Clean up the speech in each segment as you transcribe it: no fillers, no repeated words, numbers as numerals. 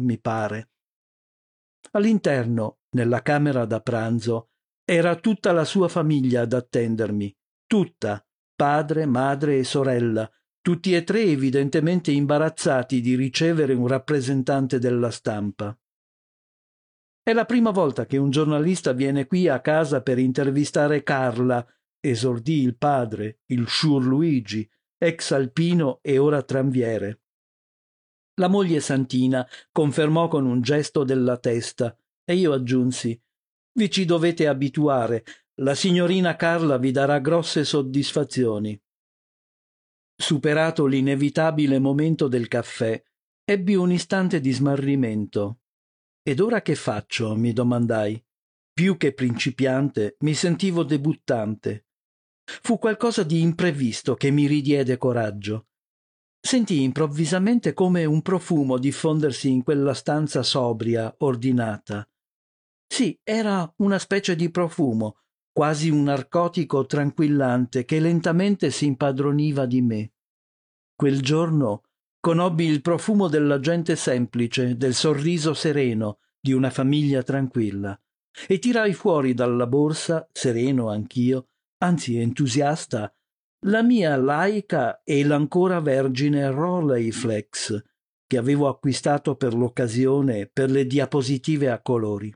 mi pare. All'interno, nella camera da pranzo, era tutta la sua famiglia ad attendermi, tutta, padre, madre e sorella, tutti e tre evidentemente imbarazzati di ricevere un rappresentante della stampa. È la prima volta che un giornalista viene qui a casa per intervistare Carla, esordì il padre, il Sciur Luigi, ex alpino e ora tranviere. La moglie Santina confermò con un gesto della testa e io aggiunsi: vi ci dovete abituare, la signorina Carla vi darà grosse soddisfazioni. Superato l'inevitabile momento del caffè, ebbi un istante di smarrimento. Ed ora che faccio? Mi domandai. Più che principiante, mi sentivo debuttante. Fu qualcosa di imprevisto che mi ridiede coraggio. Sentii improvvisamente come un profumo diffondersi in quella stanza sobria, ordinata. Sì, era una specie di profumo, quasi un narcotico tranquillante che lentamente si impadroniva di me. Quel giorno conobbi il profumo della gente semplice, del sorriso sereno, di una famiglia tranquilla, e tirai fuori dalla borsa, sereno anch'io, anzi entusiasta, la mia laica e l'ancora vergine Rolleiflex, che avevo acquistato per l'occasione per le diapositive a colori.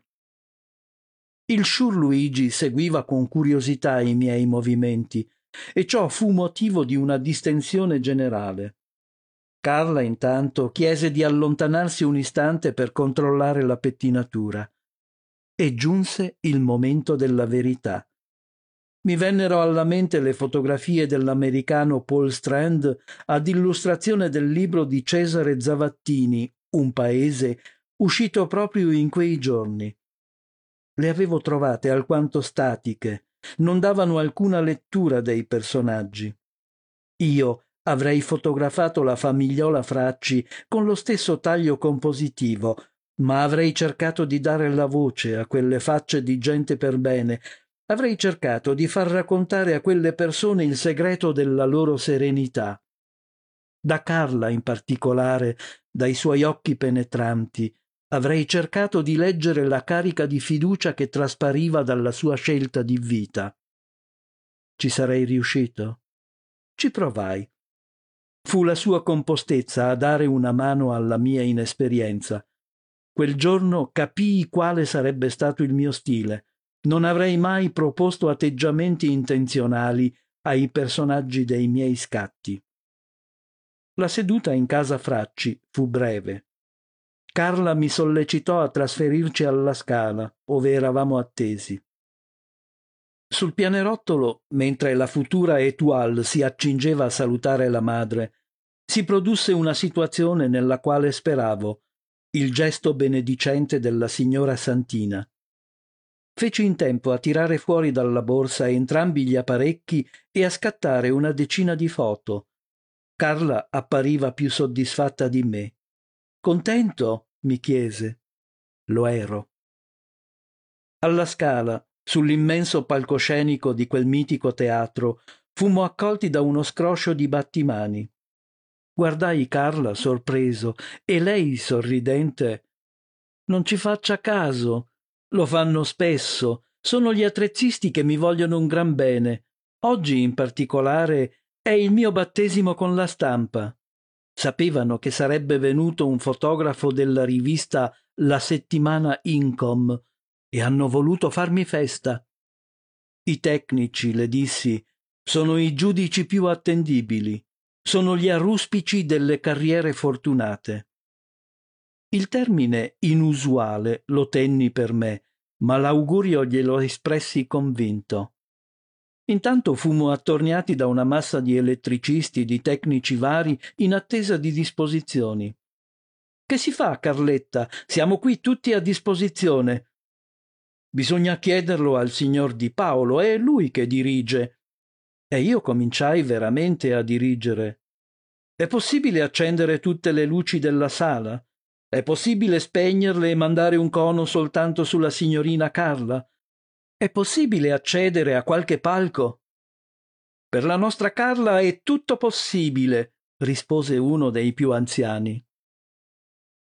Il Sciur Luigi seguiva con curiosità i miei movimenti, e ciò fu motivo di una distensione generale. Carla, intanto, chiese di allontanarsi un istante per controllare la pettinatura. E giunse il momento della verità. Mi vennero alla mente le fotografie dell'americano Paul Strand ad illustrazione del libro di Cesare Zavattini, Un paese, uscito proprio in quei giorni. Le avevo trovate alquanto statiche, non davano alcuna lettura dei personaggi. Io avrei fotografato la famigliola Fracci con lo stesso taglio compositivo, ma avrei cercato di dare la voce a quelle facce di gente per bene. Avrei cercato di far raccontare a quelle persone il segreto della loro serenità. Da Carla in particolare, dai suoi occhi penetranti, avrei cercato di leggere la carica di fiducia che traspariva dalla sua scelta di vita. Ci sarei riuscito? Ci provai. Fu la sua compostezza a dare una mano alla mia inesperienza. Quel giorno capii quale sarebbe stato il mio stile. Non avrei mai proposto atteggiamenti intenzionali ai personaggi dei miei scatti. La seduta in casa Fracci fu breve. Carla mi sollecitò a trasferirci alla Scala, ove eravamo attesi. Sul pianerottolo, mentre la futura Étoile si accingeva a salutare la madre, si produsse una situazione nella quale speravo, il gesto benedicente della signora Santina. Feci in tempo a tirare fuori dalla borsa entrambi gli apparecchi e a scattare una decina di foto. Carla appariva più soddisfatta di me. «Contento?» mi chiese. Lo ero. Alla Scala, sull'immenso palcoscenico di quel mitico teatro, fummo accolti da uno scroscio di battimani. Guardai Carla sorpreso e lei sorridente. «Non ci faccia caso, lo fanno spesso, sono gli attrezzisti che mi vogliono un gran bene. Oggi in particolare è il mio battesimo con la stampa. Sapevano che sarebbe venuto un fotografo della rivista La Settimana Income e hanno voluto farmi festa. I tecnici, le dissi, sono i giudici più attendibili, sono gli aruspici delle carriere fortunate». Il termine inusuale lo tenni per me, ma l'augurio glielo espressi convinto. Intanto fummo attorniati da una massa di elettricisti, di tecnici vari, in attesa di disposizioni. «Che si fa, Carletta? Siamo qui tutti a disposizione». «Bisogna chiederlo al signor Di Paolo, è lui che dirige». E io cominciai veramente a dirigere. «È possibile accendere tutte le luci della sala? È possibile spegnerle e mandare un cono soltanto sulla signorina Carla? È possibile accedere a qualche palco?» «Per la nostra Carla è tutto possibile», rispose uno dei più anziani.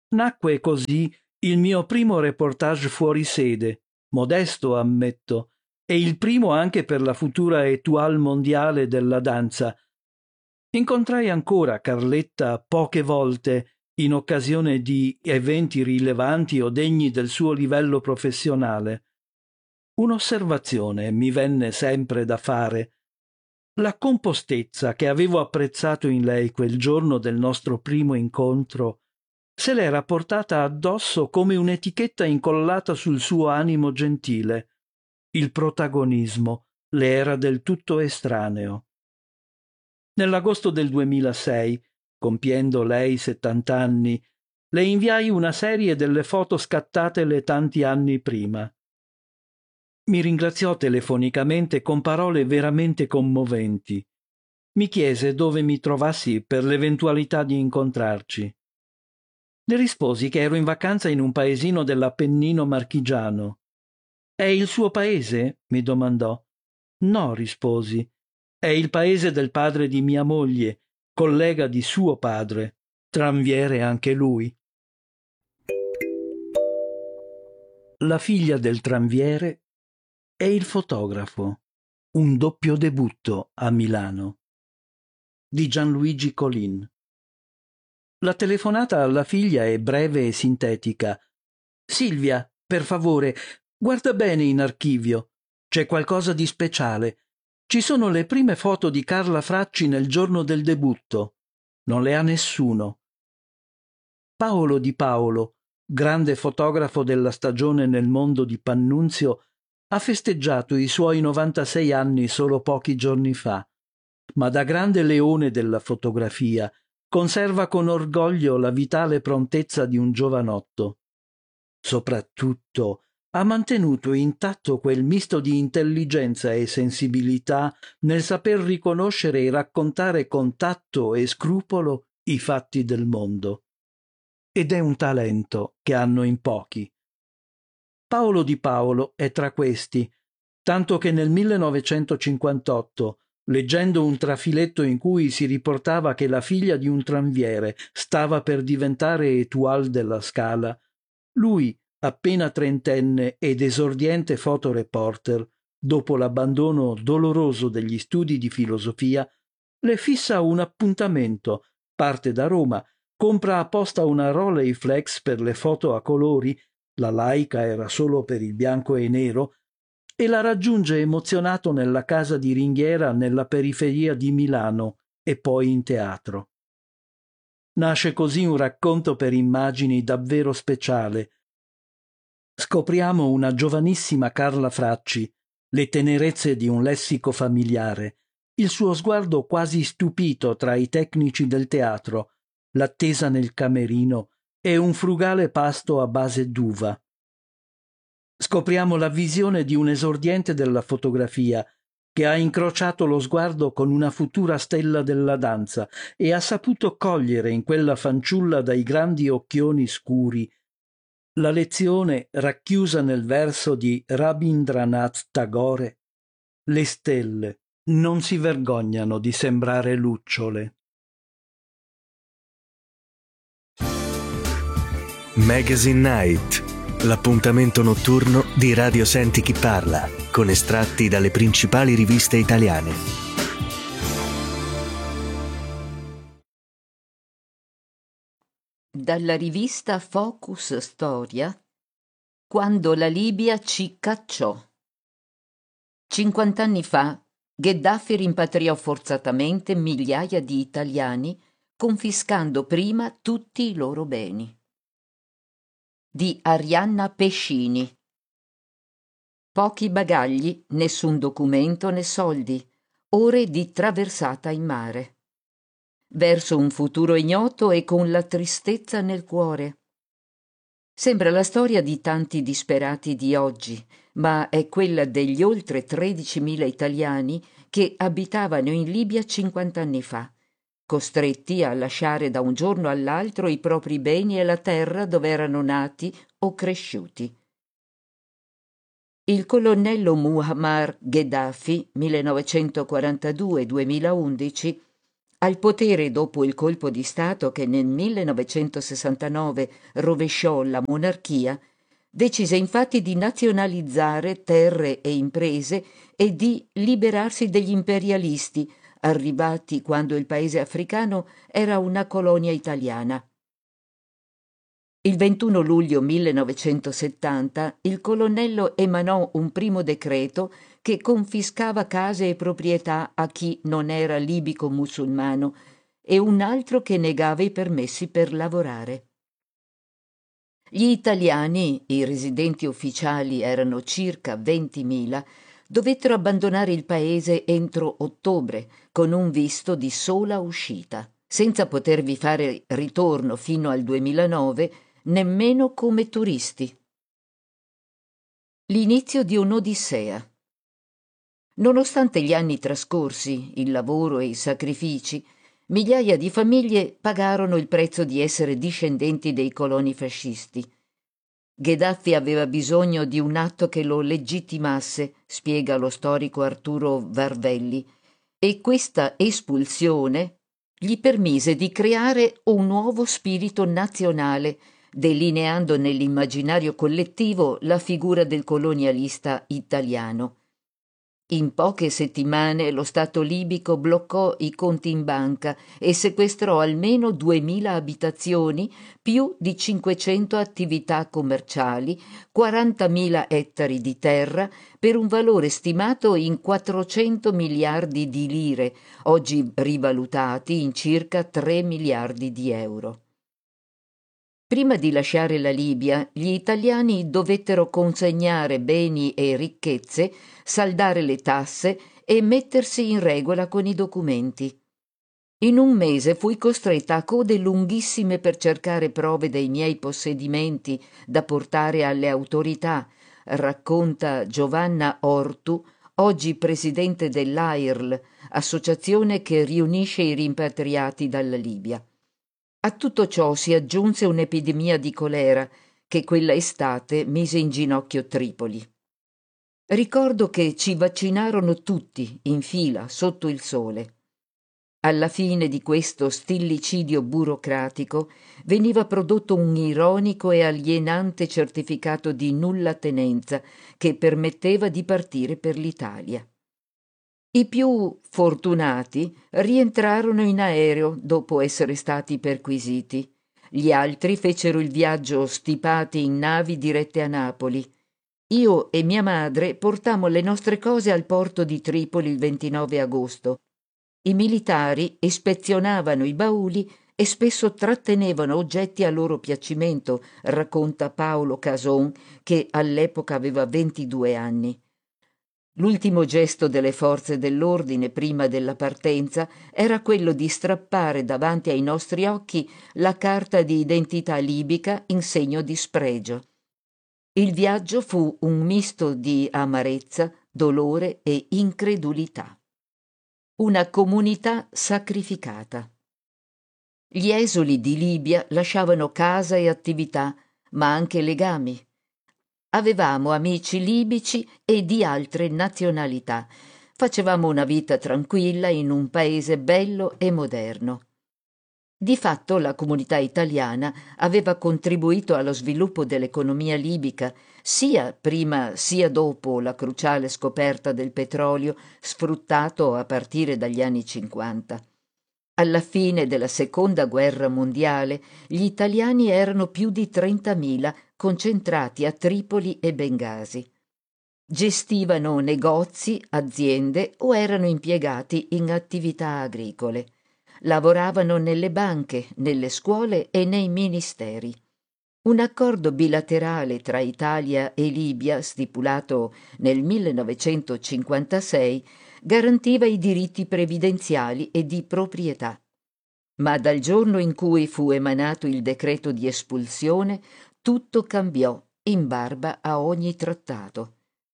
Nacque così il mio primo reportage fuori sede, modesto ammetto, e il primo anche per la futura étoile mondiale della danza. Incontrai ancora Carletta poche volte in occasione di eventi rilevanti o degni del suo livello professionale. Un'osservazione mi venne sempre da fare. La compostezza che avevo apprezzato in lei quel giorno del nostro primo incontro se l'era portata addosso come un'etichetta incollata sul suo animo gentile. Il protagonismo le era del tutto estraneo. Nell'agosto del 2006, compiendo lei 70 anni, le inviai una serie delle foto scattatele tanti anni prima. Mi ringraziò telefonicamente con parole veramente commoventi. Mi chiese dove mi trovassi per l'eventualità di incontrarci. Le risposi che ero in vacanza in un paesino dell'Appennino marchigiano. «È il suo paese?» mi domandò. «No», risposi. «È il paese del padre di mia moglie, collega di suo padre, tranviere anche lui». La figlia del tranviere e il fotografo. Un doppio debutto a Milano. Di Gianluigi Colin. La telefonata alla figlia è breve e sintetica. «Silvia, per favore, guarda bene in archivio. C'è qualcosa di speciale. Ci sono le prime foto di Carla Fracci nel giorno del debutto. Non le ha nessuno». Paolo Di Paolo, grande fotografo della stagione nel mondo di Pannunzio, ha festeggiato i suoi 96 anni solo pochi giorni fa, ma da grande leone della fotografia conserva con orgoglio la vitale prontezza di un giovanotto. Soprattutto ha mantenuto intatto quel misto di intelligenza e sensibilità nel saper riconoscere e raccontare con tatto e scrupolo i fatti del mondo. Ed è un talento che hanno in pochi. Paolo Di Paolo è tra questi, tanto che nel 1958, leggendo un trafiletto in cui si riportava che la figlia di un tranviere stava per diventare étoile della Scala, lui, appena trentenne ed esordiente fotoreporter, dopo l'abbandono doloroso degli studi di filosofia, le fissa un appuntamento, parte da Roma, compra apposta una Rolleiflex per le foto a colori, la Leica era solo per il bianco e nero, e la raggiunge emozionato nella casa di ringhiera nella periferia di Milano e poi in teatro. Nasce così un racconto per immagini davvero speciale. Scopriamo una giovanissima Carla Fracci, le tenerezze di un lessico familiare, il suo sguardo quasi stupito tra i tecnici del teatro, l'attesa nel camerino e un frugale pasto a base d'uva. Scopriamo la visione di un esordiente della fotografia che ha incrociato lo sguardo con una futura stella della danza e ha saputo cogliere in quella fanciulla dai grandi occhioni scuri la lezione racchiusa nel verso di Rabindranath Tagore: «Le stelle non si vergognano di sembrare lucciole». Magazine Night, l'appuntamento notturno di Radio Senti Chi Parla, con estratti dalle principali riviste italiane. Dalla rivista Focus Storia, Quando la Libia ci cacciò. 50 anni fa, Gheddafi rimpatriò forzatamente migliaia di italiani, confiscando prima tutti i loro beni. Di Arianna Pescini. Pochi bagagli, nessun documento né soldi, ore di traversata in mare. Verso un futuro ignoto e con la tristezza nel cuore. Sembra la storia di tanti disperati di oggi, ma è quella degli oltre 13.000 italiani che abitavano in Libia 50 anni fa, costretti a lasciare da un giorno all'altro i propri beni e la terra dove erano nati o cresciuti. Il colonnello Muammar Gheddafi, 1942-2011, Al potere dopo il colpo di Stato che nel 1969 rovesciò la monarchia, decise infatti di nazionalizzare terre e imprese e di liberarsi degli imperialisti, arrivati quando il paese africano era una colonia italiana. Il 21 luglio 1970 il colonnello emanò un primo decreto che confiscava case e proprietà a chi non era libico musulmano e un altro che negava i permessi per lavorare. Gli italiani, i residenti ufficiali erano circa 20.000, dovettero abbandonare il paese entro ottobre con un visto di sola uscita, senza potervi fare ritorno fino al 2009 nemmeno come turisti. L'inizio di un'odissea. Nonostante gli anni trascorsi, il lavoro e i sacrifici, migliaia di famiglie pagarono il prezzo di essere discendenti dei coloni fascisti. Gheddafi aveva bisogno di un atto che lo legittimasse, spiega lo storico Arturo Varvelli, e questa espulsione gli permise di creare un nuovo spirito nazionale, delineando nell'immaginario collettivo la figura del colonialista italiano. In poche settimane lo Stato libico bloccò i conti in banca e sequestrò almeno 2.000 abitazioni, più di 500 attività commerciali, 40.000 ettari di terra, per un valore stimato in 400 miliardi di lire, oggi rivalutati in circa 3 miliardi di euro. Prima di lasciare la Libia, gli italiani dovettero consegnare beni e ricchezze, saldare le tasse e mettersi in regola con i documenti. In un mese fui costretta a code lunghissime per cercare prove dei miei possedimenti da portare alle autorità, racconta Giovanna Ortu, oggi presidente dell'AIRL, associazione che riunisce i rimpatriati dalla Libia. A tutto ciò si aggiunse un'epidemia di colera che quella estate mise in ginocchio Tripoli. Ricordo che ci vaccinarono tutti in fila sotto il sole. Alla fine di questo stillicidio burocratico veniva prodotto un ironico e alienante certificato di nulla tenenza che permetteva di partire per l'Italia. I più fortunati rientrarono in aereo dopo essere stati perquisiti. Gli altri fecero il viaggio stipati in navi dirette a Napoli. Io e mia madre portammo le nostre cose al porto di Tripoli il 29 agosto. I militari ispezionavano i bauli e spesso trattenevano oggetti a loro piacimento, racconta Paolo Cason, che all'epoca aveva 22 anni. L'ultimo gesto delle forze dell'ordine prima della partenza era quello di strappare davanti ai nostri occhi la carta di identità libica in segno di spregio. Il viaggio fu un misto di amarezza, dolore e incredulità. Una comunità sacrificata. Gli esuli di Libia lasciavano casa e attività, ma anche legami. Avevamo amici libici e di altre nazionalità. Facevamo una vita tranquilla in un paese bello e moderno. Di fatto la comunità italiana aveva contribuito allo sviluppo dell'economia libica, sia prima sia dopo la cruciale scoperta del petrolio sfruttato a partire dagli anni 50. Alla fine della Seconda Guerra Mondiale gli italiani erano più di 30.000 concentrati a Tripoli e Bengasi. Gestivano negozi, aziende o erano impiegati in attività agricole. Lavoravano nelle banche, nelle scuole e nei ministeri. Un accordo bilaterale tra Italia e Libia, stipulato nel 1956, garantiva i diritti previdenziali e di proprietà. Ma dal giorno in cui fu emanato il decreto di espulsione, tutto cambiò in barba a ogni trattato.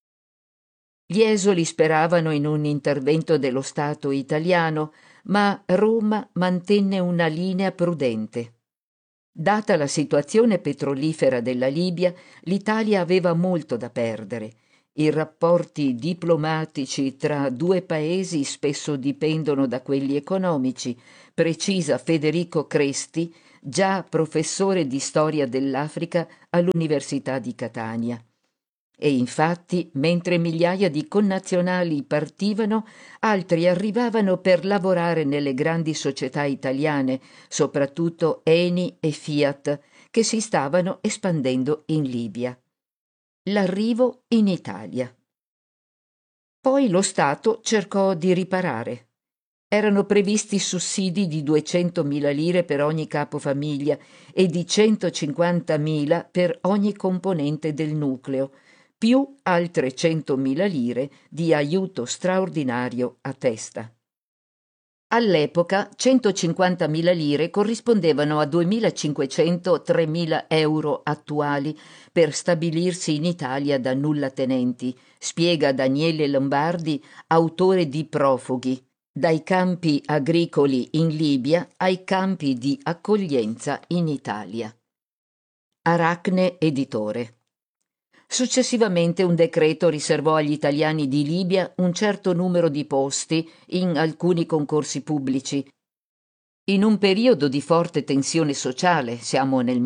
Gli esuli speravano in un intervento dello Stato italiano, ma Roma mantenne una linea prudente. Data la situazione petrolifera della Libia, l'Italia aveva molto da perdere. I rapporti diplomatici tra due paesi spesso dipendono da quelli economici, precisa Federico Cresti, già professore di storia dell'Africa all'Università di Catania. E infatti, mentre migliaia di connazionali partivano, altri arrivavano per lavorare nelle grandi società italiane, soprattutto Eni e Fiat, che si stavano espandendo in Libia. L'arrivo in Italia. Poi lo Stato cercò di riparare. Erano previsti sussidi di 200.000 lire per ogni capofamiglia e di 150.000 per ogni componente del nucleo, più altre 100.000 lire di aiuto straordinario a testa. All'epoca 150.000 lire corrispondevano a 2.500-3.000 euro attuali per stabilirsi in Italia da nullatenenti, spiega Daniele Lombardi, autore di Profughi, dai campi agricoli in Libia ai campi di accoglienza in Italia. Aracne Editore. Successivamente un decreto riservò agli italiani di Libia un certo numero di posti in alcuni concorsi pubblici. In un periodo di forte tensione sociale, siamo nel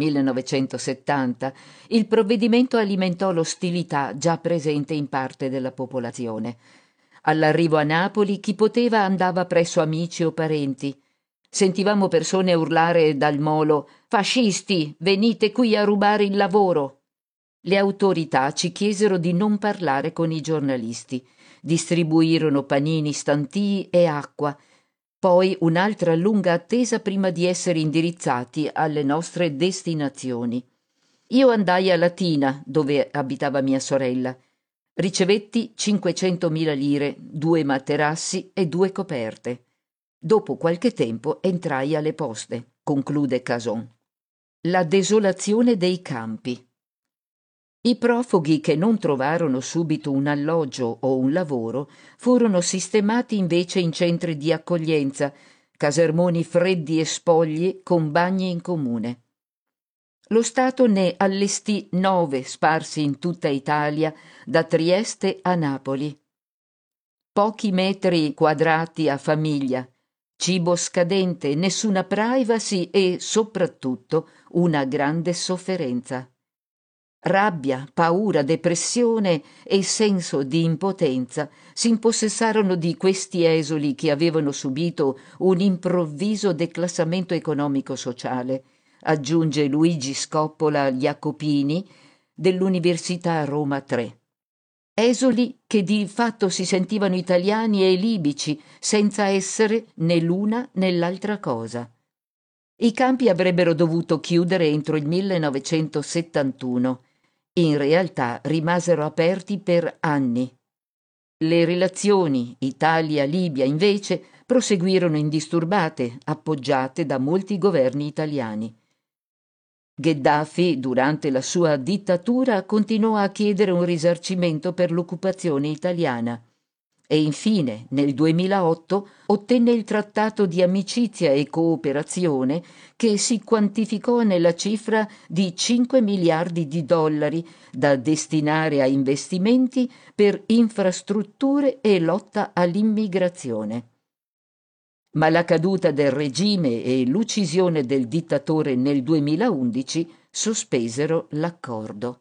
1970, il provvedimento alimentò l'ostilità già presente in parte della popolazione. All'arrivo a Napoli chi poteva andava presso amici o parenti. Sentivamo persone urlare dal molo «Fascisti, venite qui a rubare il lavoro!». Le autorità ci chiesero di non parlare con i giornalisti. Distribuirono panini stantii e acqua. Poi un'altra lunga attesa prima di essere indirizzati alle nostre destinazioni. Io andai a Latina, dove abitava mia sorella. Ricevetti 500.000 lire, 2 materassi e 2 coperte. Dopo qualche tempo entrai alle poste, conclude Cason. La desolazione dei campi. I profughi che non trovarono subito un alloggio o un lavoro furono sistemati invece in centri di accoglienza, casermoni freddi e spogli con bagni in comune. Lo Stato ne allestì 9 sparsi in tutta Italia, da Trieste a Napoli. Pochi metri quadrati a famiglia, cibo scadente, nessuna privacy e, soprattutto, una grande sofferenza. Rabbia, paura, depressione e senso di impotenza si impossessarono di questi esuli che avevano subito un improvviso declassamento economico-sociale, aggiunge Luigi Scoppola Jacopini dell'Università Roma III. Esuli che di fatto si sentivano italiani e libici, senza essere né l'una né l'altra cosa. I campi avrebbero dovuto chiudere entro il 1971. In realtà rimasero aperti per anni. Le relazioni Italia-Libia, invece, proseguirono indisturbate, appoggiate da molti governi italiani. Gheddafi, durante la sua dittatura, continuò a chiedere un risarcimento per l'occupazione italiana e infine, nel 2008, ottenne il trattato di amicizia e cooperazione che si quantificò nella cifra di 5 miliardi di dollari da destinare a investimenti per infrastrutture e lotta all'immigrazione. Ma la caduta del regime e l'uccisione del dittatore nel 2011 sospesero l'accordo.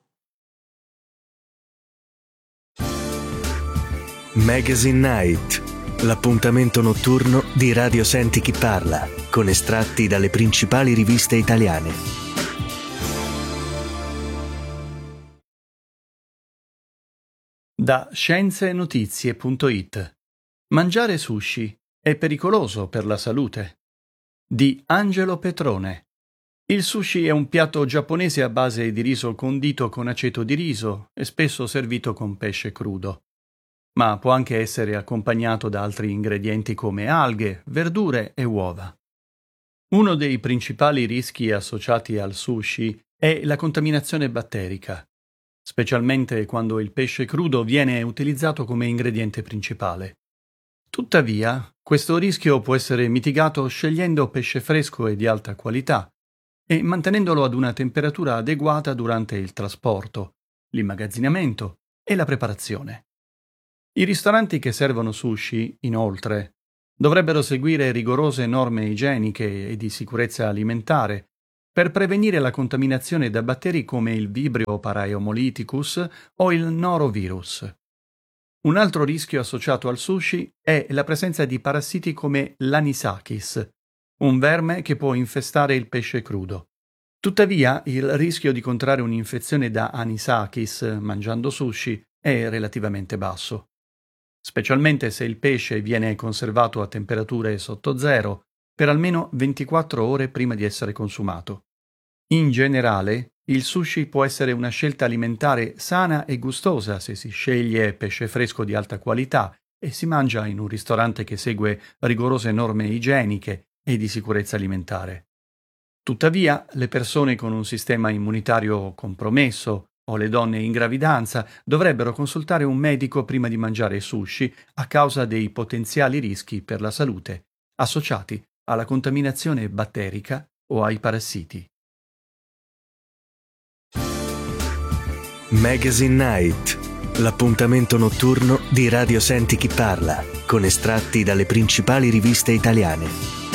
Magazine Night, l'appuntamento notturno di Radio Senti Chi Parla, con estratti dalle principali riviste italiane. Da scienzenotizie.it. Mangiare sushi è pericoloso per la salute. Di Angelo Petrone. Il sushi è un piatto giapponese a base di riso condito con aceto di riso e spesso servito con pesce crudo. Ma può anche essere accompagnato da altri ingredienti come alghe, verdure e uova. Uno dei principali rischi associati al sushi è la contaminazione batterica, specialmente quando il pesce crudo viene utilizzato come ingrediente principale. Tuttavia, questo rischio può essere mitigato scegliendo pesce fresco e di alta qualità e mantenendolo ad una temperatura adeguata durante il trasporto, l'immagazzinamento e la preparazione. I ristoranti che servono sushi, inoltre, dovrebbero seguire rigorose norme igieniche e di sicurezza alimentare per prevenire la contaminazione da batteri come il Vibrio paraemolyticus o il norovirus. Un altro rischio associato al sushi è la presenza di parassiti come l'anisakis, un verme che può infestare il pesce crudo. Tuttavia, il rischio di contrarre un'infezione da anisakis mangiando sushi è relativamente basso, specialmente se il pesce viene conservato a temperature sotto zero per almeno 24 ore prima di essere consumato. In generale, il sushi può essere una scelta alimentare sana e gustosa se si sceglie pesce fresco di alta qualità e si mangia in un ristorante che segue rigorose norme igieniche e di sicurezza alimentare. Tuttavia, le persone con un sistema immunitario compromesso o le donne in gravidanza dovrebbero consultare un medico prima di mangiare sushi a causa dei potenziali rischi per la salute associati alla contaminazione batterica o ai parassiti. Magazine Night, l'appuntamento notturno di Radio Senti Chi Parla, con estratti dalle principali riviste italiane.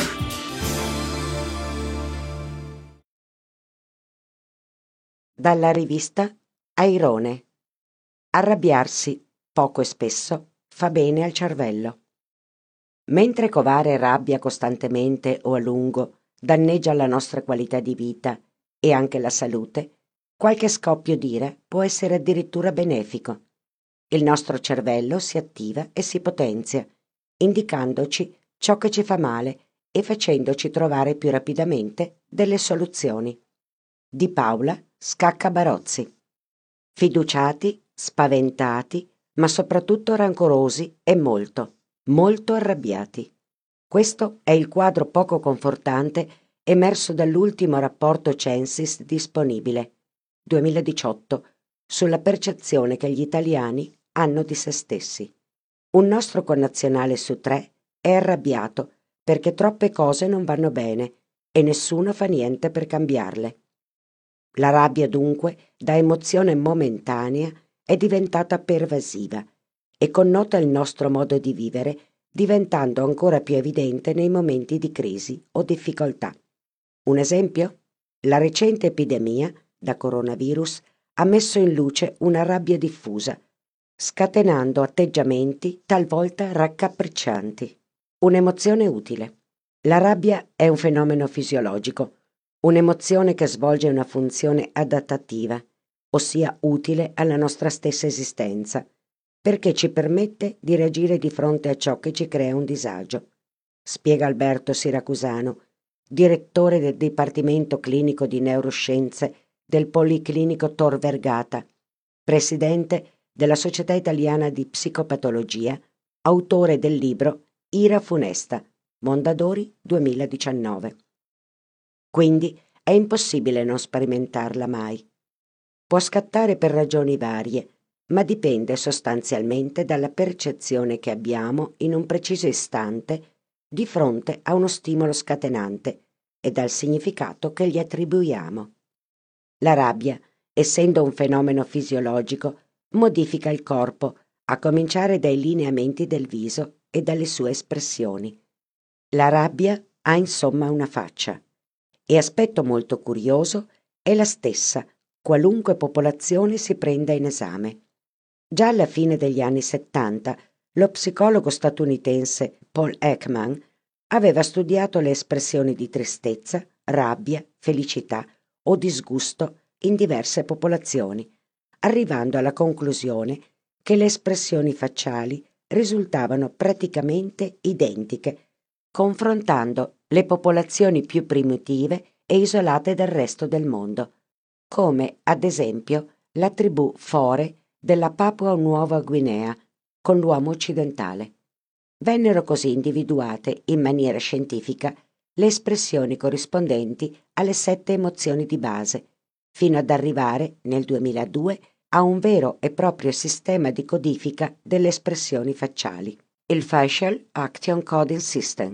Dalla rivista Airone. Arrabbiarsi, poco e spesso, fa bene al cervello. Mentre covare rabbia costantemente o a lungo danneggia la nostra qualità di vita e anche la salute, qualche scoppio d'ira può essere addirittura benefico. Il nostro cervello si attiva e si potenzia, indicandoci ciò che ci fa male e facendoci trovare più rapidamente delle soluzioni. Di Paola Scaccabarozzi. Fiduciati, spaventati, ma soprattutto rancorosi e molto, molto arrabbiati. Questo è il quadro poco confortante emerso dall'ultimo rapporto Censis disponibile, 2018, sulla percezione che gli italiani hanno di se stessi. Un nostro connazionale su 3 è arrabbiato perché troppe cose non vanno bene e nessuno fa niente per cambiarle. La rabbia, dunque, da emozione momentanea, è diventata pervasiva e connota il nostro modo di vivere, diventando ancora più evidente nei momenti di crisi o difficoltà. Un esempio? La recente epidemia da coronavirus ha messo in luce una rabbia diffusa, scatenando atteggiamenti talvolta raccapriccianti. Un'emozione utile. La rabbia è un fenomeno fisiologico, un'emozione che svolge una funzione adattativa, ossia utile alla nostra stessa esistenza, perché ci permette di reagire di fronte a ciò che ci crea un disagio, spiega Alberto Siracusano, direttore del Dipartimento Clinico di Neuroscienze del Policlinico Tor Vergata, presidente della Società Italiana di Psicopatologia, autore del libro Ira funesta, Mondadori 2019. Quindi è impossibile non sperimentarla mai. Può scattare per ragioni varie, ma dipende sostanzialmente dalla percezione che abbiamo in un preciso istante di fronte a uno stimolo scatenante e dal significato che gli attribuiamo. La rabbia, essendo un fenomeno fisiologico, modifica il corpo, a cominciare dai lineamenti del viso e dalle sue espressioni. La rabbia ha insomma una faccia. E aspetto molto curioso è la stessa, qualunque popolazione si prenda in esame. Già alla fine degli anni 70, lo psicologo statunitense Paul Ekman aveva studiato le espressioni di tristezza, rabbia, felicità o disgusto in diverse popolazioni, arrivando alla conclusione che le espressioni facciali risultavano praticamente identiche, confrontando le popolazioni più primitive e isolate dal resto del mondo, come ad esempio la tribù Fore della Papua Nuova Guinea con l'uomo occidentale. Vennero così individuate in maniera scientifica le espressioni corrispondenti alle 7 emozioni di base, fino ad arrivare, nel 2002, a un vero e proprio sistema di codifica delle espressioni facciali, il Facial Action Coding System,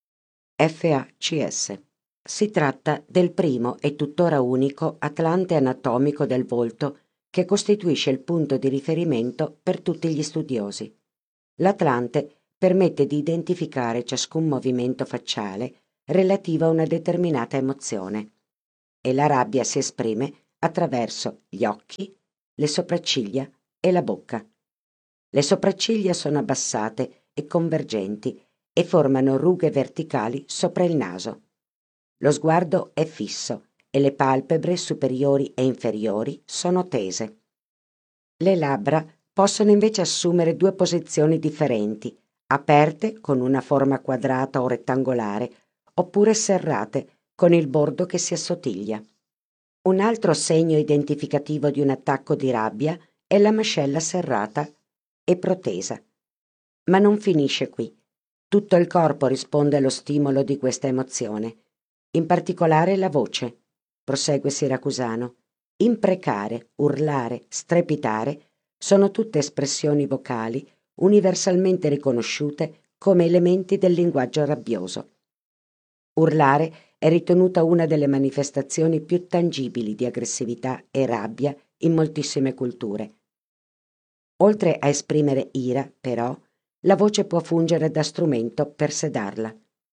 FACS. Si tratta del primo e tuttora unico atlante anatomico del volto che costituisce il punto di riferimento per tutti gli studiosi. L'Atlante permette di identificare ciascun movimento facciale relativo a una determinata emozione e la rabbia si esprime attraverso gli occhi, le sopracciglia e la bocca. Le sopracciglia sono abbassate e convergenti e formano rughe verticali sopra il naso. Lo sguardo è fisso e le palpebre superiori e inferiori sono tese. Le labbra possono invece assumere due posizioni differenti, aperte con una forma quadrata o rettangolare, oppure serrate con il bordo che si assottiglia. Un altro segno identificativo di un attacco di rabbia è la mascella serrata e protesa. Ma non finisce qui. Tutto il corpo risponde allo stimolo di questa emozione, in particolare la voce, prosegue Siracusano. Imprecare, urlare, strepitare sono tutte espressioni vocali universalmente riconosciute come elementi del linguaggio rabbioso. Urlare è ritenuta una delle manifestazioni più tangibili di aggressività e rabbia in moltissime culture. Oltre a esprimere ira, però, la voce può fungere da strumento per sedarla.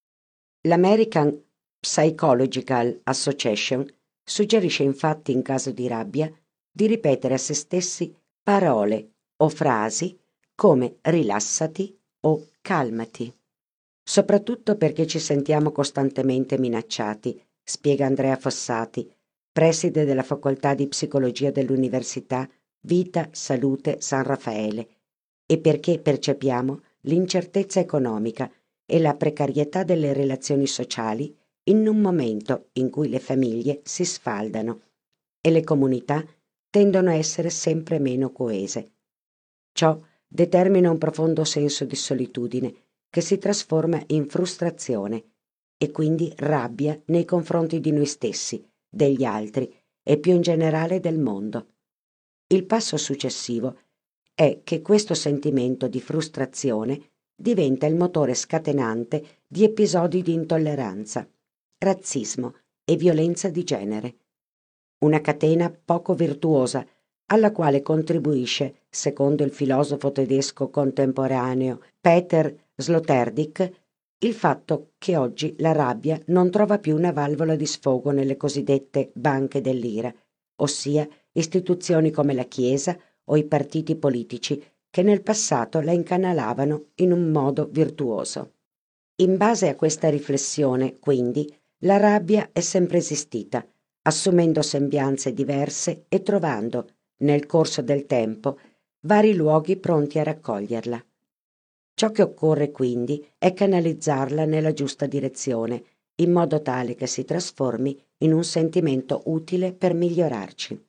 L'American Psychological Association suggerisce infatti in caso di rabbia di ripetere a se stessi parole o frasi come rilassati o calmati. Soprattutto perché ci sentiamo costantemente minacciati, spiega Andrea Fossati, preside della facoltà di psicologia dell'Università Vita Salute San Raffaele, e perché percepiamo l'incertezza economica e la precarietà delle relazioni sociali in un momento in cui le famiglie si sfaldano e le comunità tendono a essere sempre meno coese. Ciò determina un profondo senso di solitudine che si trasforma in frustrazione e quindi rabbia nei confronti di noi stessi, degli altri e più in generale del mondo. Il passo successivo è che questo sentimento di frustrazione diventa il motore scatenante di episodi di intolleranza, razzismo e violenza di genere. Una catena poco virtuosa alla quale contribuisce, secondo il filosofo tedesco contemporaneo Peter Sloterdijk, il fatto che oggi la rabbia non trova più una valvola di sfogo nelle cosiddette banche dell'ira, ossia istituzioni come la Chiesa o i partiti politici che nel passato la incanalavano in un modo virtuoso. In base a questa riflessione, quindi, la rabbia è sempre esistita, assumendo sembianze diverse e trovando, nel corso del tempo, vari luoghi pronti a raccoglierla. Ciò che occorre quindi è canalizzarla nella giusta direzione, in modo tale che si trasformi in un sentimento utile per migliorarci.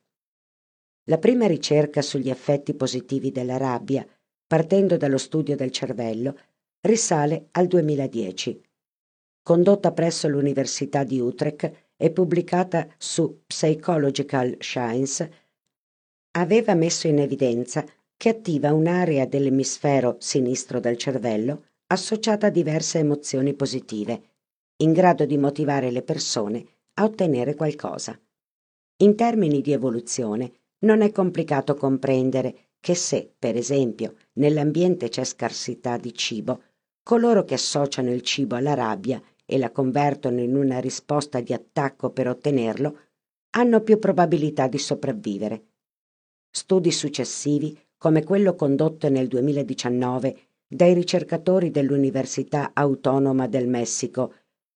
La prima ricerca sugli effetti positivi della rabbia, partendo dallo studio del cervello, risale al 2010. Condotta presso l'Università di Utrecht e pubblicata su Psychological Science, aveva messo in evidenza che attiva un'area dell'emisfero sinistro del cervello associata a diverse emozioni positive, in grado di motivare le persone a ottenere qualcosa. In termini di evoluzione, non è complicato comprendere che se, per esempio, nell'ambiente c'è scarsità di cibo, coloro che associano il cibo alla rabbia e la convertono in una risposta di attacco per ottenerlo, hanno più probabilità di sopravvivere. Studi successivi, come quello condotto nel 2019 dai ricercatori dell'Università Autonoma del Messico,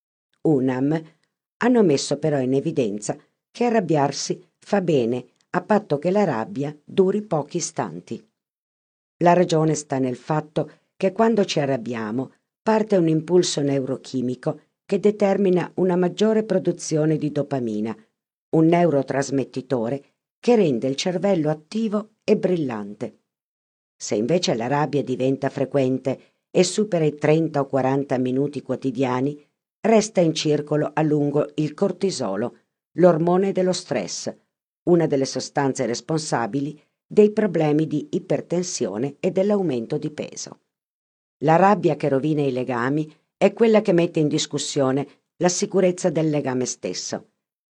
UNAM, hanno messo però in evidenza che arrabbiarsi fa bene a patto che la rabbia duri pochi istanti. La ragione sta nel fatto che quando ci arrabbiamo parte un impulso neurochimico che determina una maggiore produzione di dopamina, un neurotrasmettitore che rende il cervello attivo e brillante. Se invece la rabbia diventa frequente e supera i 30 o 40 minuti quotidiani, resta in circolo a lungo il cortisolo, l'ormone dello stress, una delle sostanze responsabili dei problemi di ipertensione e dell'aumento di peso. La rabbia che rovina i legami è quella che mette in discussione la sicurezza del legame stesso.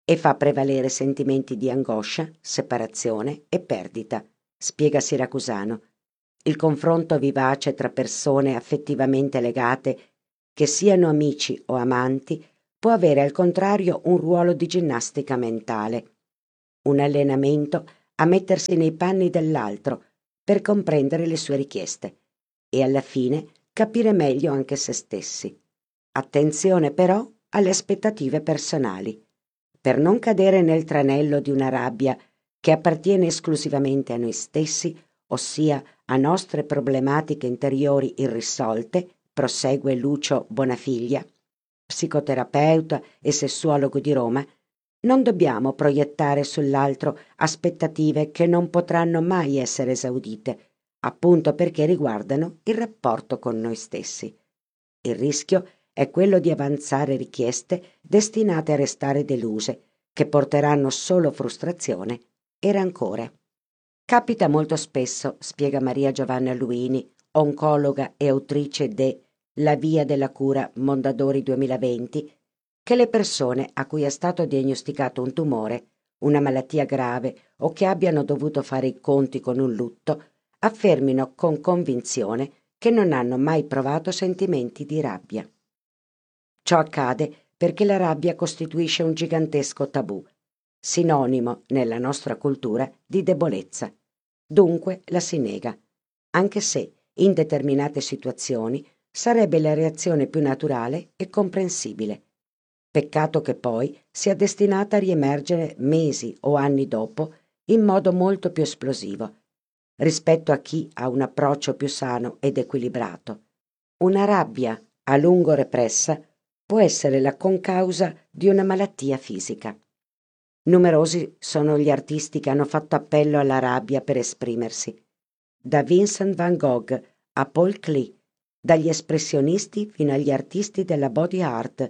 e fa prevalere sentimenti di angoscia, separazione e perdita, spiega Siracusano. Il confronto vivace tra persone affettivamente legate, che siano amici o amanti, può avere al contrario un ruolo di ginnastica mentale, un allenamento a mettersi nei panni dell'altro per comprendere le sue richieste e alla fine capire meglio anche se stessi. Attenzione però alle aspettative personali, per non cadere nel tranello di una rabbia che appartiene esclusivamente a noi stessi, ossia a nostre problematiche interiori irrisolte, prosegue Lucio Bonafiglia, psicoterapeuta e sessuologo di Roma. Non dobbiamo proiettare sull'altro aspettative che non potranno mai essere esaudite, appunto perché riguardano il rapporto con noi stessi. Il rischio è quello di avanzare richieste destinate a restare deluse, che porteranno solo frustrazione e rancore. Capita molto spesso, spiega Maria Giovanna Luini, oncologa e autrice de La via della cura Mondadori 2020, che le persone a cui è stato diagnosticato un tumore, una malattia grave o che abbiano dovuto fare i conti con un lutto, affermino con convinzione che non hanno mai provato sentimenti di rabbia. Ciò accade perché la rabbia costituisce un gigantesco tabù, sinonimo nella nostra cultura di debolezza. Dunque la si nega, anche se in determinate situazioni sarebbe la reazione più naturale e comprensibile. Peccato che poi sia destinata a riemergere mesi o anni dopo in modo molto più esplosivo, rispetto a chi ha un approccio più sano ed equilibrato. Una rabbia a lungo repressa può essere la concausa di una malattia fisica. Numerosi sono gli artisti che hanno fatto appello alla rabbia per esprimersi, da Vincent van Gogh a Paul Klee, dagli espressionisti fino agli artisti della body art,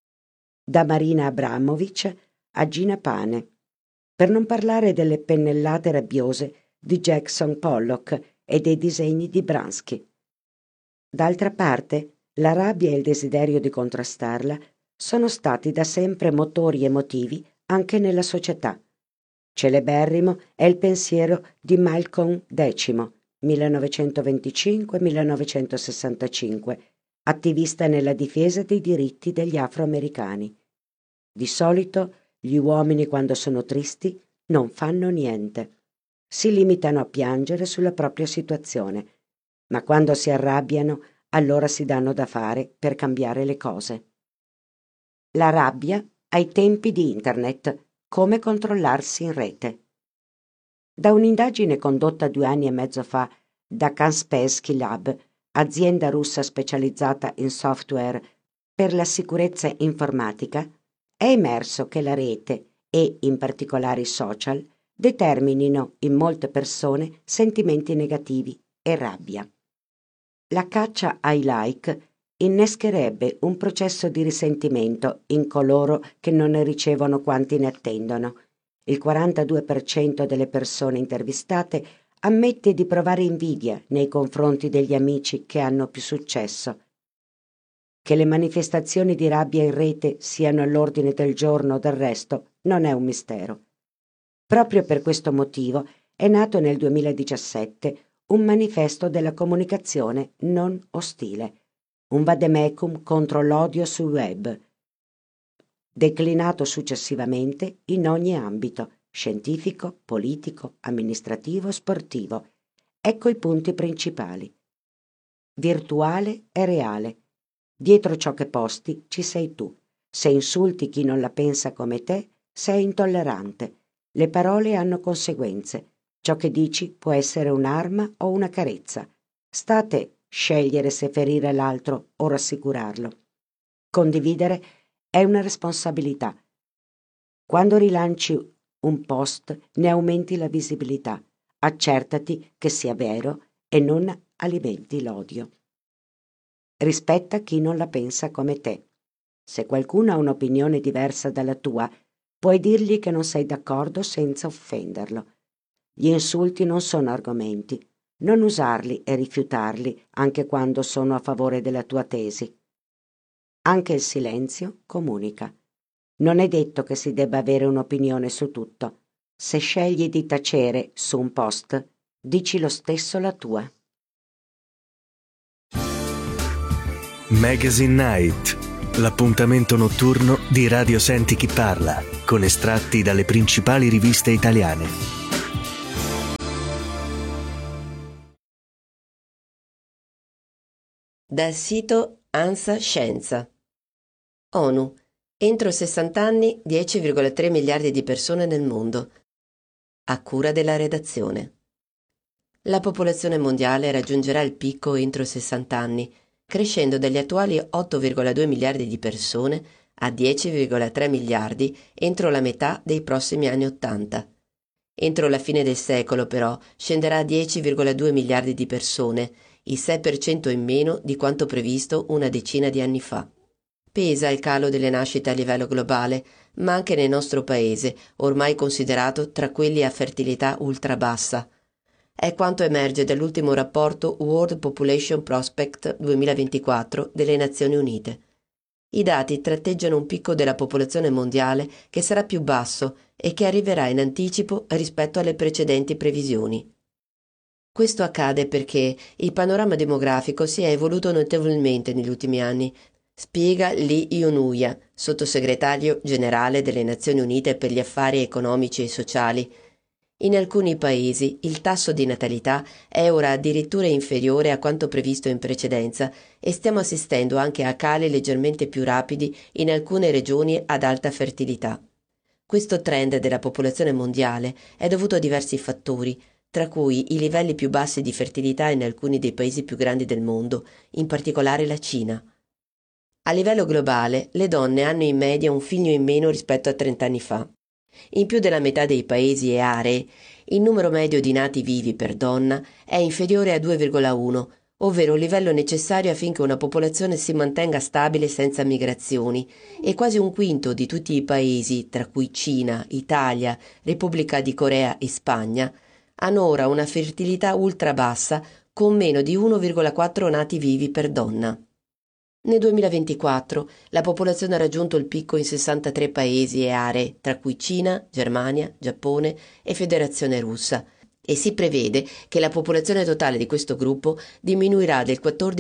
da Marina Abramovic a Gina Pane, per non parlare delle pennellate rabbiose di Jackson Pollock e dei disegni di Bransky. D'altra parte, la rabbia e il desiderio di contrastarla sono stati da sempre motori emotivi anche nella società. Celeberrimo è il pensiero di Malcolm X, 1925-1965, attivista nella difesa dei diritti degli afroamericani. Di solito gli uomini quando sono tristi non fanno niente, si limitano a piangere sulla propria situazione, ma quando si arrabbiano allora si danno da fare per cambiare le cose. La rabbia ai tempi di Internet, come controllarsi in rete. Da un'indagine condotta 2 anni e mezzo fa da Kaspersky Lab, azienda russa specializzata in software per la sicurezza informatica, è emerso che la rete e in particolare i social determinino in molte persone sentimenti negativi e rabbia. La caccia ai like innescherebbe un processo di risentimento in coloro che non ne ricevono quanti ne attendono. Il 42% delle persone intervistate ammette di provare invidia nei confronti degli amici che hanno più successo. Che le manifestazioni di rabbia in rete siano all'ordine del giorno, del resto, non è un mistero. Proprio per questo motivo è nato nel 2017 un manifesto della comunicazione non ostile, un vademecum contro l'odio sul web, declinato successivamente in ogni ambito, scientifico, politico, amministrativo, sportivo. Ecco i punti principali. Virtuale e reale. Dietro ciò che posti ci sei tu. Se insulti chi non la pensa come te, sei intollerante. Le parole hanno conseguenze. Ciò che dici può essere un'arma o una carezza. Sta a te scegliere se ferire l'altro o rassicurarlo. Condividere è una responsabilità. Quando rilanci un post ne aumenti la visibilità. Accertati che sia vero e non alimenti l'odio. Rispetta chi non la pensa come te. Se qualcuno ha un'opinione diversa dalla tua, puoi dirgli che non sei d'accordo senza offenderlo. Gli insulti non sono argomenti. Non usarli e rifiutarli anche quando sono a favore della tua tesi. Anche il silenzio comunica. Non è detto che si debba avere un'opinione su tutto. Se scegli di tacere su un post, dici lo stesso la tua. Magazine Night, l'appuntamento notturno di Radio Senti Chi Parla, con estratti dalle principali riviste italiane. Dal sito ANSA Scienza. ONU. Entro 60 anni 10,3 miliardi di persone nel mondo. A cura della redazione. La popolazione mondiale raggiungerà il picco entro 60 anni, crescendo dagli attuali 8,2 miliardi di persone a 10,3 miliardi entro la metà dei prossimi anni 80. Entro la fine del secolo, però, scenderà a 10,2 miliardi di persone, il 6% in meno di quanto previsto una decina di anni fa. Pesa il calo delle nascite a livello globale, ma anche nel nostro paese, ormai considerato tra quelli a fertilità ultra bassa. È quanto emerge dall'ultimo rapporto World Population Prospect 2024 delle Nazioni Unite. I dati tratteggiano un picco della popolazione mondiale che sarà più basso e che arriverà in anticipo rispetto alle precedenti previsioni. Questo accade perché il panorama demografico si è evoluto notevolmente negli ultimi anni, spiega Lee Yunuya, sottosegretario generale delle Nazioni Unite per gli affari economici e sociali. In alcuni paesi il tasso di natalità è ora addirittura inferiore a quanto previsto in precedenza e stiamo assistendo anche a cali leggermente più rapidi in alcune regioni ad alta fertilità. Questo trend della popolazione mondiale è dovuto a diversi fattori, tra cui i livelli più bassi di fertilità in alcuni dei paesi più grandi del mondo, in particolare la Cina. A livello globale, le donne hanno in media un figlio in meno rispetto a 30 anni fa. In più della metà dei paesi e aree, il numero medio di nati vivi per donna è inferiore a 2,1, ovvero il livello necessario affinché una popolazione si mantenga stabile senza migrazioni, e quasi un quinto di tutti i paesi, tra cui Cina, Italia, Repubblica di Corea e Spagna, hanno ora una fertilità ultra bassa con meno di 1,4 nati vivi per donna. Nel 2024 la popolazione ha raggiunto il picco in 63 paesi e aree, tra cui Cina, Germania, Giappone e Federazione Russa, e si prevede che la popolazione totale di questo gruppo diminuirà del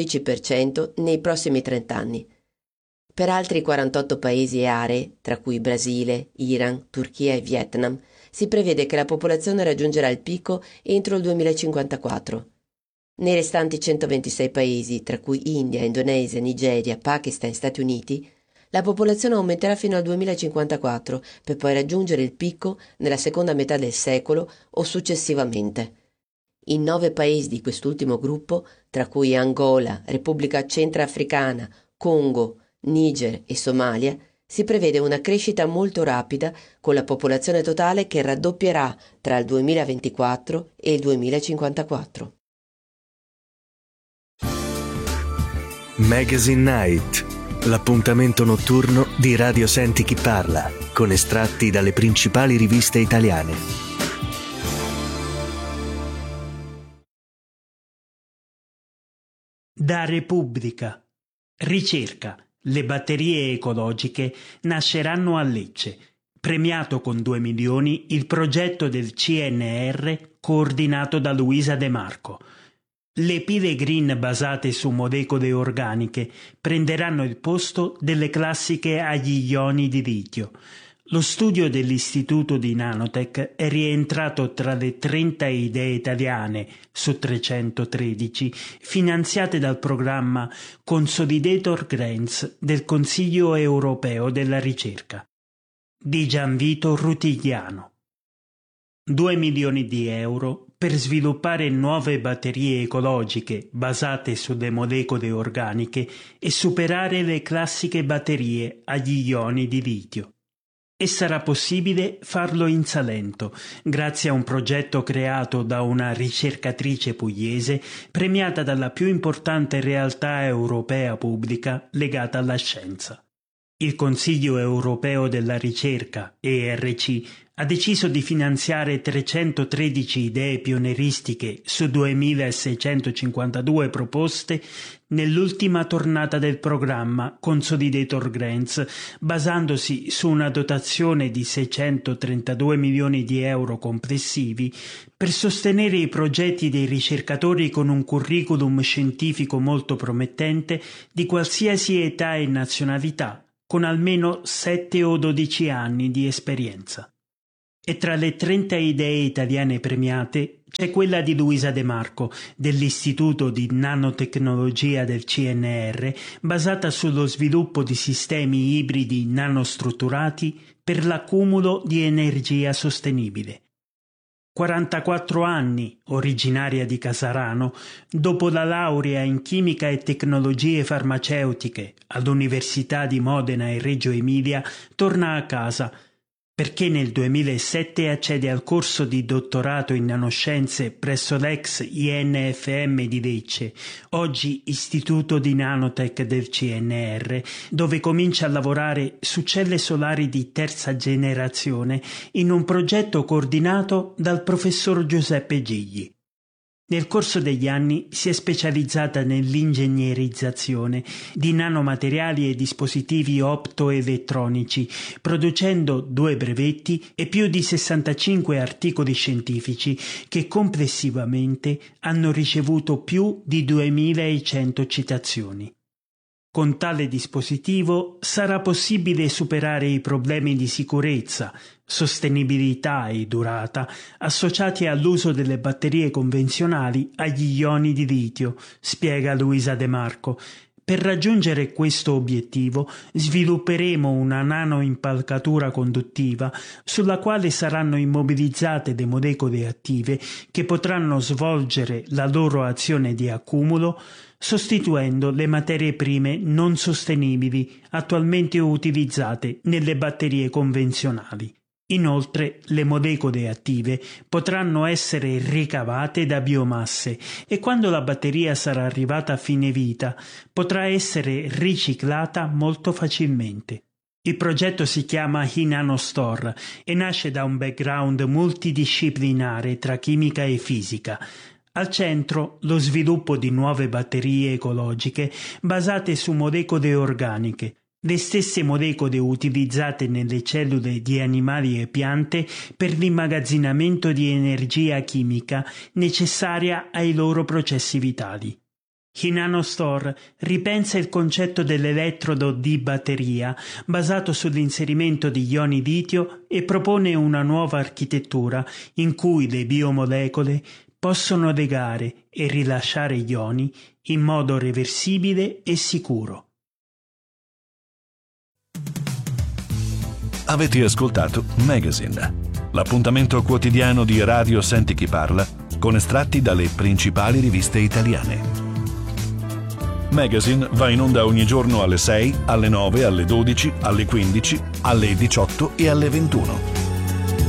14% nei prossimi 30 anni. Per altri 48 paesi e aree, tra cui Brasile, Iran, Turchia e Vietnam, si prevede che la popolazione raggiungerà il picco entro il 2054. Nei restanti 126 paesi, tra cui India, Indonesia, Nigeria, Pakistan e Stati Uniti, la popolazione aumenterà fino al 2054 per poi raggiungere il picco nella seconda metà del secolo o successivamente. In 9 paesi di quest'ultimo gruppo, tra cui Angola, Repubblica Centrafricana, Congo, Niger e Somalia, si prevede una crescita molto rapida con la popolazione totale che raddoppierà tra il 2024 e il 2054. Magazine Night, l'appuntamento notturno di Radio Senti Chi Parla, con estratti dalle principali riviste italiane. Da Repubblica. Ricerca. Le batterie ecologiche nasceranno a Lecce. Premiato con 2 milioni il progetto del CNR coordinato da Luisa De Marco. Le pile green basate su molecole organiche prenderanno il posto delle classiche agli ioni di litio. Lo studio dell'Istituto di Nanotech è rientrato tra le 30 idee italiane su 313 finanziate dal programma Consolidator Grants del Consiglio europeo della ricerca. Di Gianvito Rutigliano. 2 milioni di euro per sviluppare nuove batterie ecologiche basate sulle molecole organiche e superare le classiche batterie agli ioni di litio. E sarà possibile farlo in Salento, grazie a un progetto creato da una ricercatrice pugliese premiata dalla più importante realtà europea pubblica legata alla scienza. Il Consiglio europeo della ricerca, ERC, ha deciso di finanziare 313 idee pionieristiche su 2652 proposte nell'ultima tornata del programma Consolidator Grants, basandosi su una dotazione di 632 milioni di euro complessivi per sostenere i progetti dei ricercatori con un curriculum scientifico molto promettente di qualsiasi età e nazionalità, con almeno 7 o 12 anni di esperienza. E tra le 30 idee italiane premiate c'è quella di Luisa De Marco, dell'Istituto di Nanotecnologia del CNR, basata sullo sviluppo di sistemi ibridi nanostrutturati per l'accumulo di energia sostenibile. 44 anni, originaria di Casarano, dopo la laurea in chimica e tecnologie farmaceutiche all'Università di Modena e Reggio Emilia, torna a casa perché nel 2007 accede al corso di dottorato in nanoscienze presso l'ex INFM di Lecce, oggi Istituto di Nanotech del CNR, dove comincia a lavorare su celle solari di terza generazione in un progetto coordinato dal professor Giuseppe Gigli. Nel corso degli anni si è specializzata nell'ingegnerizzazione di nanomateriali e dispositivi optoelettronici, producendo 2 brevetti e più di 65 articoli scientifici che complessivamente hanno ricevuto più di 2100 citazioni. Con tale dispositivo sarà possibile superare i problemi di sicurezza, sostenibilità e durata associati all'uso delle batterie convenzionali agli ioni di litio, spiega Luisa De Marco. Per raggiungere questo obiettivo svilupperemo una nanoimpalcatura conduttiva sulla quale saranno immobilizzate le molecole attive che potranno svolgere la loro azione di accumulo sostituendo le materie prime non sostenibili attualmente utilizzate nelle batterie convenzionali. Inoltre, le molecole attive potranno essere ricavate da biomasse e quando la batteria sarà arrivata a fine vita potrà essere riciclata molto facilmente. Il progetto si chiama Hinanostore e nasce da un background multidisciplinare tra chimica e fisica. Al centro lo sviluppo di nuove batterie ecologiche basate su molecole organiche, le stesse molecole utilizzate nelle cellule di animali e piante per l'immagazzinamento di energia chimica necessaria ai loro processi vitali. Hinanostore ripensa il concetto dell'elettrodo di batteria basato sull'inserimento di ioni litio e propone una nuova architettura in cui le biomolecole possono legare e rilasciare ioni in modo reversibile e sicuro. Avete ascoltato Magazine, l'appuntamento quotidiano di Radio Senti Chi Parla con estratti dalle principali riviste italiane. Magazine va in onda ogni giorno alle 6, alle 9, alle 12, alle 15, alle 18 e alle 21.